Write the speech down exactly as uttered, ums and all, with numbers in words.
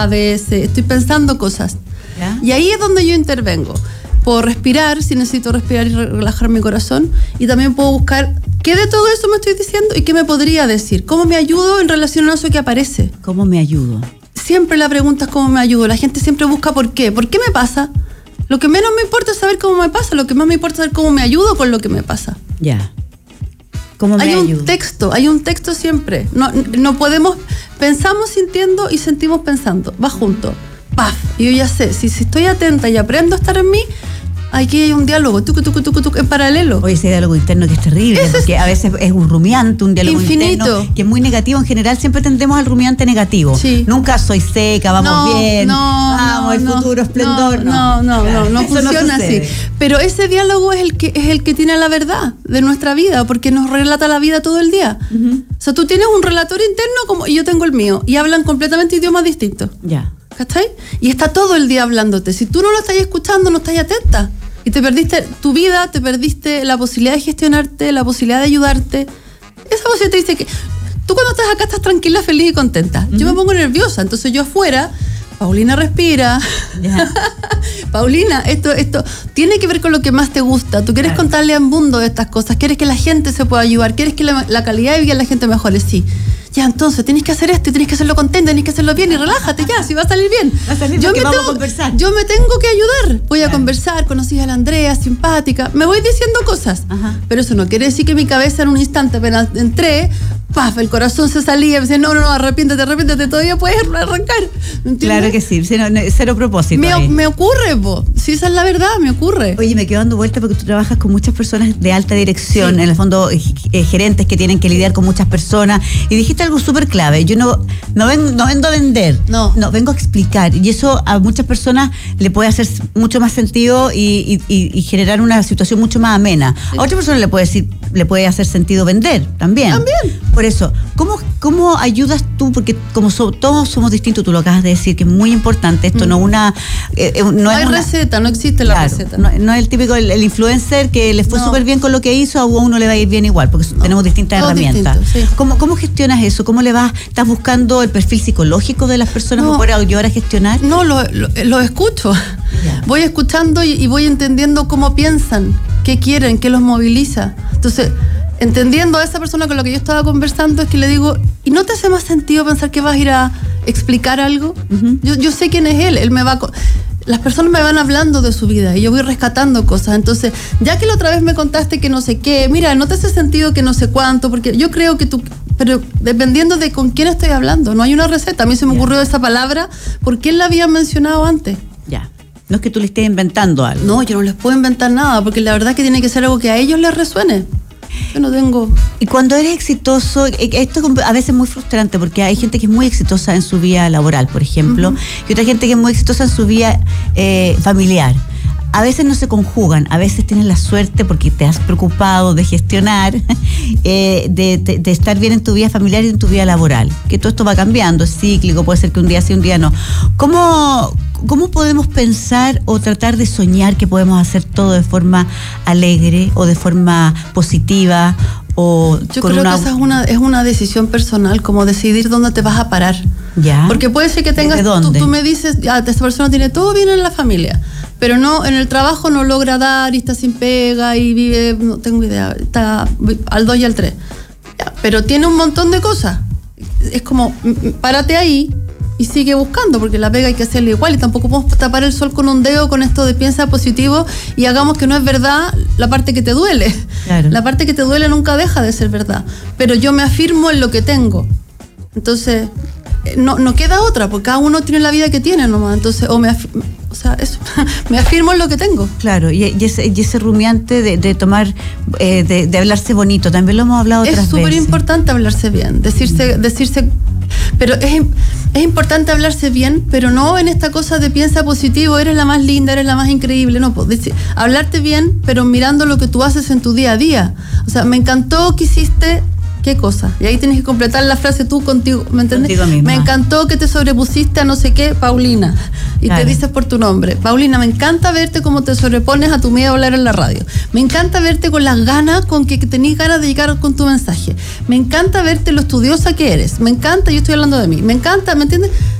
a veces, estoy pensando cosas. ¿Ya? Y ahí es donde yo intervengo. Puedo respirar, si necesito respirar y relajar mi corazón, y también puedo buscar qué de todo eso me estoy diciendo y qué me podría decir. ¿Cómo me ayudo en relación a eso que aparece? ¿Cómo me ayudo? Siempre la pregunta es cómo me ayudo. La gente siempre busca por qué. ¿Por qué me pasa? Lo que menos me importa es saber cómo me pasa. Lo que más me importa es saber cómo me ayudo con lo que me pasa. Ya. ¿Cómo me hay ayudo? un texto, hay un texto siempre. No, no podemos, pensamos sintiendo y sentimos pensando. Va junto. Paf. Y yo ya sé, si, si estoy atenta y aprendo a estar en mí, aquí hay un diálogo, tucu, tucu, tucu, tucu, en paralelo. Oye, ese diálogo interno que es terrible, ese porque es a veces es un rumiante, un diálogo infinito. interno, que es muy negativo. En general siempre tendemos al rumiante negativo. Sí. Nunca soy seca, vamos no, bien, no, vamos, no, el no, futuro esplendor. No, no, no, claro, no, no funciona no así. Pero ese diálogo es el que es el que tiene la verdad de nuestra vida, porque nos relata la vida todo el día. Uh-huh. O sea, tú tienes un relator interno como y yo tengo el mío, y hablan completamente idiomas distintos. Ya. ¿Cachai? Y está todo el día hablándote. Si tú no lo estás escuchando, no estás atenta. Y te perdiste tu vida, te perdiste la posibilidad de gestionarte, la posibilidad de ayudarte. Esa voz te dice que tú cuando estás acá estás tranquila, feliz y contenta. Uh-huh. Yo me pongo nerviosa, entonces yo afuera, Paulina respira. Yeah. Paulina, esto, esto tiene que ver con lo que más te gusta. Tú quieres claro. contarle al mundo de estas cosas, quieres que la gente se pueda ayudar, quieres que la, la calidad de vida de la gente mejore, sí. Ya, entonces, tienes que hacer esto y tienes que hacerlo contenta, tienes que hacerlo bien y relájate ya, si va a salir bien. Va a salir yo, me vamos tengo, a conversar. yo me tengo que ayudar. Voy a claro. conversar, conocí a la Andrea, simpática. Me voy diciendo cosas. Ajá. Pero eso no quiere decir que mi cabeza en un instante apenas entré, paf, el corazón se salía y me decía, no, no, no, arrepiéntete, arrepiéntete, todavía puedes arrancar. ¿Entiendes? Claro que sí, cero, cero propósito. Me, me ocurre, po. Si esa es la verdad, me ocurre. Oye, me quedo dando vuelta porque tú trabajas con muchas personas de alta dirección, sí. en el fondo eh, gerentes que tienen que lidiar con muchas personas, y dijiste algo súper clave. Yo no, no, ven, no vengo a vender, no. no, vengo a explicar, y eso a muchas personas le puede hacer mucho más sentido y, y, y generar una situación mucho más amena. Sí. A otra persona le puede decir, le puede hacer sentido vender también. También. Por eso, ¿cómo, cómo ayudas tú? Porque como so, todos somos distintos, tú lo acabas de decir, que es muy importante esto, mm. no una... Eh, no, no es hay una, receta, no existe la claro, receta. No, no es el típico, el, el influencer que le fue no. súper bien con lo que hizo, a uno le va a ir bien igual, porque no. tenemos distintas Todo herramientas. Distinto, sí. ¿Cómo, ¿Cómo gestionas eso? ¿Cómo le vas? ¿Estás buscando el perfil psicológico de las personas no. para poder ayudar a gestionar? No, lo, lo, lo escucho. Yeah. Voy escuchando y, y voy entendiendo cómo piensan, qué quieren, qué los moviliza. Entonces, entendiendo a esa persona con la que yo estaba conversando, es que le digo, ¿y no te hace más sentido pensar que vas a ir a explicar algo? Uh-huh. Yo, yo sé quién es él, él me va a... Las personas me van hablando de su vida y yo voy rescatando cosas. Entonces, ya que la otra vez me contaste que no sé qué, mira, no te hace sentido que no sé cuánto, porque yo creo que tú... Pero dependiendo de con quién estoy hablando, no hay una receta. A mí se me yeah. ocurrió esa palabra porque él la había mencionado antes. Ya. Yeah. No es que tú le estés inventando algo. No, yo no les puedo inventar nada, porque la verdad es que tiene que ser algo que a ellos les resuene. Yo no tengo... Y cuando eres exitoso, esto a veces es muy frustrante, porque hay gente que es muy exitosa en su vida laboral, por ejemplo, uh-huh. y otra gente que es muy exitosa en su vida eh, familiar. A veces no se conjugan, a veces tienes la suerte porque te has preocupado de gestionar, eh, de, de, de estar bien en tu vida familiar y en tu vida laboral. Que todo esto va cambiando, es cíclico, puede ser que un día sí, un día no. ¿Cómo, cómo podemos pensar o tratar de soñar que podemos hacer todo de forma alegre o de forma positiva? O Yo con creo una... que esa es una, es una decisión personal, como decidir dónde te vas a parar. ¿Ya? Porque puede ser que tengas... ¿De dónde? Tú, tú me dices, ah, esta persona tiene todo bien en la familia, pero no, en el trabajo no logra dar y está sin pega y vive, no tengo idea, está al dos y al tres. Ya, pero tiene un montón de cosas. Es como, párate ahí y sigue buscando, porque la pega hay que hacerla igual y tampoco podemos tapar el sol con un dedo con esto de piensa positivo y hagamos que no es verdad la parte que te duele. Claro. La parte que te duele nunca deja de ser verdad. Pero yo me afirmo en lo que tengo. Entonces, no, no queda otra, porque cada uno tiene la vida que tiene nomás. Entonces, o me afirmo, o sea, eso, me afirmo en lo que tengo. Claro, y, y, ese, y ese rumiante de, de tomar, eh, de, de hablarse bonito, también lo hemos hablado otras veces. Es súper importante hablarse bien, decirse, mm. decirse, pero es, es importante hablarse bien, pero no en esta cosa de piensa positivo, eres la más linda, eres la más increíble, no, pues decir, hablarte bien, pero mirando lo que tú haces en tu día a día. O sea, me encantó que hiciste... ¿Qué cosa? Y ahí tienes que completar la frase tú contigo, ¿me entiendes? Me encantó que te sobrepusiste a no sé qué, Paulina. Y claro. te dices por tu nombre. Paulina, me encanta verte como te sobrepones a tu miedo a hablar en la radio. Me encanta verte con las ganas, con que, que tenés ganas de llegar con tu mensaje. Me encanta verte lo estudiosa que eres. Me encanta, yo estoy hablando de mí. Me encanta, ¿me entiendes?